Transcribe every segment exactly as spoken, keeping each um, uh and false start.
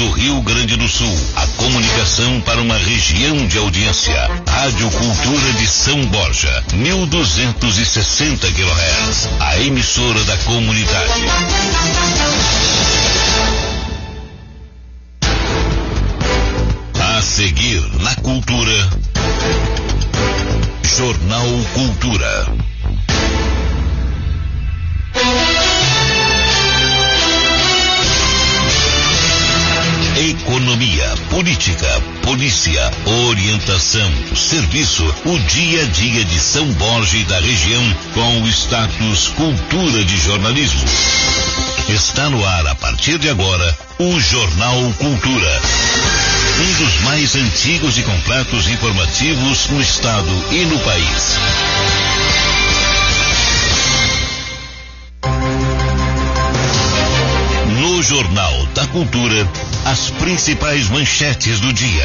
do Rio Grande do Sul. A comunicação para uma região de audiência. Rádio Cultura de São Borja, mil duzentos e sessenta quilohertz. A emissora da comunidade. A seguir na Cultura. Jornal Cultura. Economia, política, polícia, orientação, serviço, o dia a dia de São Borja e da região com o status Cultura de Jornalismo. Está no ar a partir de agora o Jornal Cultura. Um dos mais antigos e completos informativos no estado e no país. No Jornal da Cultura, as principais manchetes do dia.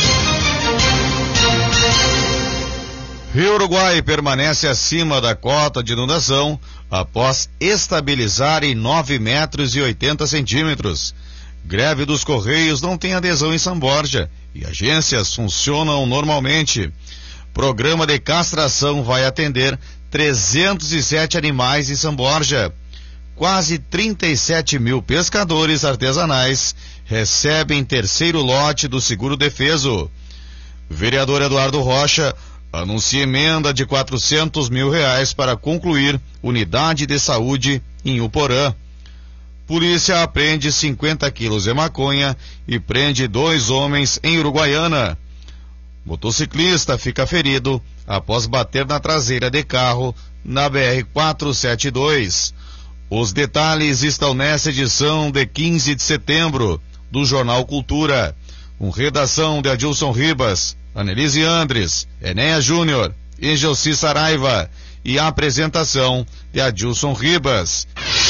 Rio Uruguai permanece acima da cota de inundação após estabilizar em nove metros e oitenta centímetros. Greve dos Correios não tem adesão em São Borja e agências funcionam normalmente. Programa de castração vai atender trezentos e sete animais em São Borja. Quase trinta e sete mil pescadores artesanais recebem terceiro lote do seguro defeso. Vereador Eduardo Rocha anuncia emenda de quatrocentos mil reais para concluir unidade de saúde em Uporã. Polícia apreende cinquenta quilos de maconha e prende dois homens em Uruguaiana. Motociclista fica ferido após bater na traseira de carro na B R quatrocentos e setenta e dois. Os detalhes estão nessa edição de quinze de setembro do Jornal Cultura, com redação de Adilson Ribas, Anelise Andres, Enéa Júnior, Engelci Saraiva e a apresentação de Adilson Ribas.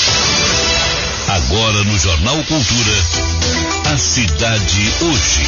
Agora no Jornal Cultura, a cidade hoje.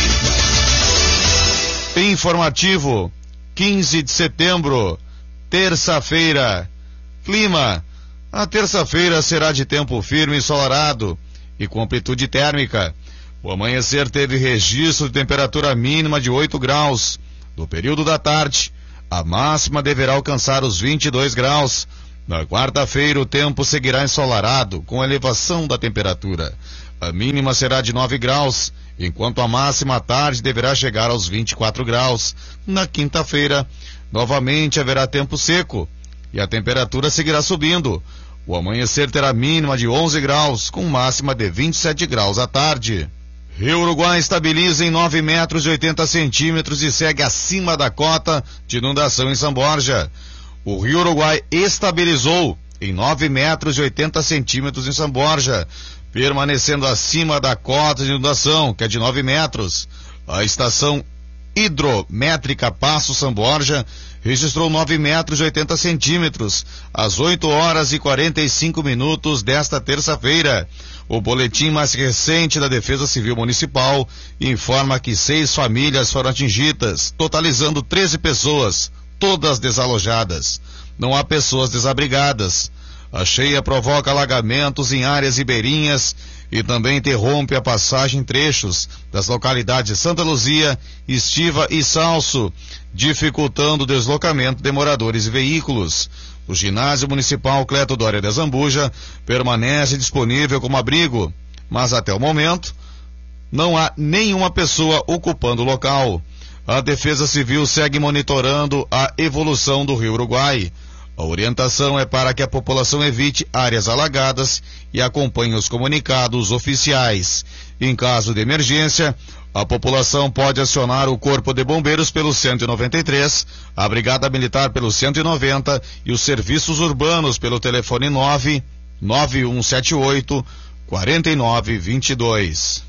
Informativo, quinze de setembro, terça-feira. Clima. A terça-feira será de tempo firme e ensolarado e com amplitude térmica. O amanhecer teve registro de temperatura mínima de oito graus. No período da tarde, a máxima deverá alcançar os vinte e dois graus. Na quarta-feira, o tempo seguirá ensolarado, com elevação da temperatura. A mínima será de nove graus, enquanto a máxima à tarde deverá chegar aos vinte e quatro graus. Na quinta-feira, novamente haverá tempo seco e a temperatura seguirá subindo. O amanhecer terá mínima de onze graus, com máxima de vinte e sete graus à tarde. Rio Uruguai estabiliza em nove metros e oitenta centímetros e segue acima da cota de inundação em São Borja. O Rio Uruguai estabilizou em nove metros e oitenta centímetros em São Borja, permanecendo acima da cota de inundação, que é de nove metros. A estação hidrométrica Passo São Borja registrou nove metros e oitenta centímetros às oito horas e quarenta e cinco minutos desta terça-feira. O boletim mais recente da Defesa Civil Municipal informa que seis famílias foram atingidas, totalizando treze pessoas, todas desalojadas. Não há pessoas desabrigadas. A cheia provoca alagamentos em áreas ribeirinhas e também interrompe a passagem em trechos das localidades Santa Luzia, Estiva e Salso, dificultando o deslocamento de moradores e veículos. O ginásio municipal Cleto Dória de Zambuja permanece disponível como abrigo, mas até o momento não há nenhuma pessoa ocupando o local. A Defesa Civil segue monitorando a evolução do Rio Uruguai. A orientação é para que a população evite áreas alagadas e acompanhe os comunicados oficiais. Em caso de emergência, a população pode acionar o Corpo de Bombeiros pelo cento e noventa e três, a Brigada Militar pelo cento e noventa e os serviços urbanos pelo telefone nove nove um sete oito quatro nove dois dois.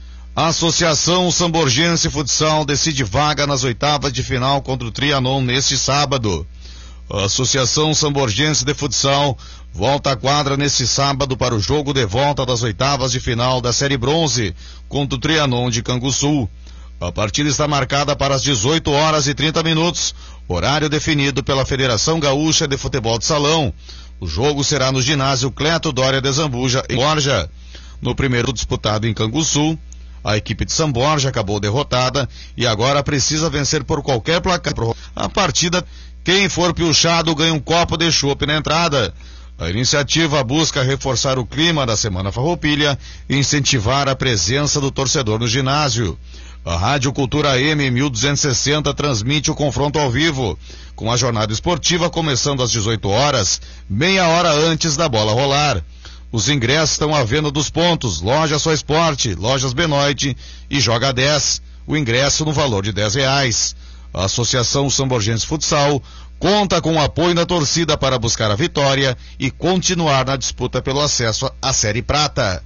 A Associação Samborgense Futsal decide vaga nas oitavas de final contra o Trianon neste sábado. A Associação Samborgense de Futsal volta à quadra neste sábado para o jogo de volta das oitavas de final da Série Bronze contra o Trianon de Canguçu. A partida está marcada para as dezoito horas e trinta minutos, horário definido pela Federação Gaúcha de Futebol de Salão. O jogo será no ginásio Cleto Dória de Zambuja, em Borja. No primeiro disputado em Canguçu, A equipe de São Borja acabou derrotada e agora precisa vencer por qualquer placar. A partida, quem for piochado ganha um copo de chopp na entrada. A iniciativa busca reforçar o clima da Semana Farroupilha e incentivar a presença do torcedor no ginásio. A Rádio Cultura M mil duzentos e sessenta transmite o confronto ao vivo, com a jornada esportiva começando às dezoito horas, meia hora antes da bola rolar. Os ingressos estão à venda dos pontos, Loja Só Esporte, Lojas Benoit e Joga dez, o ingresso no valor de dez reais. A Associação Samborgense Futsal conta com o apoio da torcida para buscar a vitória e continuar na disputa pelo acesso à Série Prata.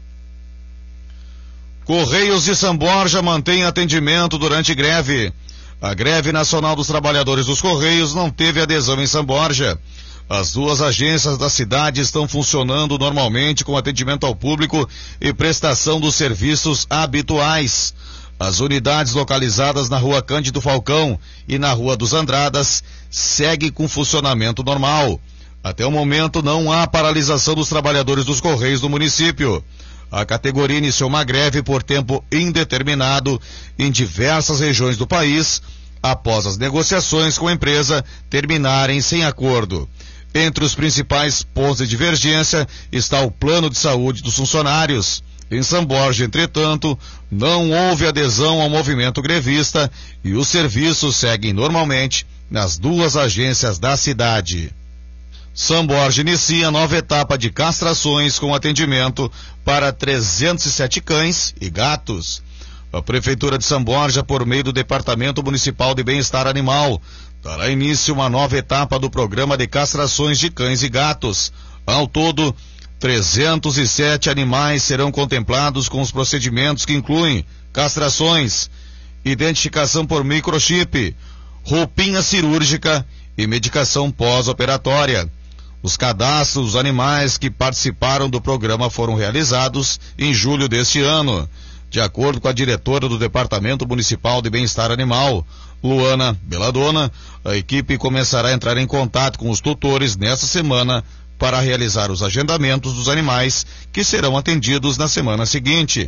Correios de São Borja mantém atendimento durante greve. A greve nacional dos trabalhadores dos Correios não teve adesão em São Borja. As duas agências da cidade estão funcionando normalmente com atendimento ao público e prestação dos serviços habituais. As unidades localizadas na Rua Cândido Falcão e na Rua dos Andradas seguem com funcionamento normal. Até o momento não há paralisação dos trabalhadores dos Correios do município. A categoria iniciou uma greve por tempo indeterminado em diversas regiões do país, após as negociações com a empresa terminarem sem acordo. Entre os principais pontos de divergência está o plano de saúde dos funcionários. Em São Borja, entretanto, não houve adesão ao movimento grevista e os serviços seguem normalmente nas duas agências da cidade. São Borja inicia nova etapa de castrações com atendimento para trezentos e sete cães e gatos. A Prefeitura de São Borja, por meio do Departamento Municipal de Bem-Estar Animal, dará início a uma nova etapa do programa de castrações de cães e gatos. Ao todo, trezentos e sete animais serão contemplados com os procedimentos que incluem castrações, identificação por microchip, roupinha cirúrgica e medicação pós-operatória. Os cadastros dos animais que participaram do programa foram realizados em julho deste ano. De acordo com a diretora do Departamento Municipal de Bem-Estar Animal, Luana Belladonna, a equipe começará a entrar em contato com os tutores nesta semana para realizar os agendamentos dos animais que serão atendidos na semana seguinte.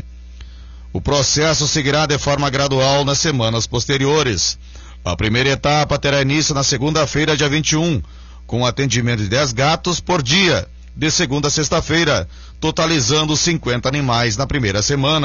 O processo seguirá de forma gradual nas semanas posteriores. A primeira etapa terá início na segunda-feira, dia vinte e um, com atendimento de dez gatos por dia, de segunda a sexta-feira, totalizando cinquenta animais na primeira semana.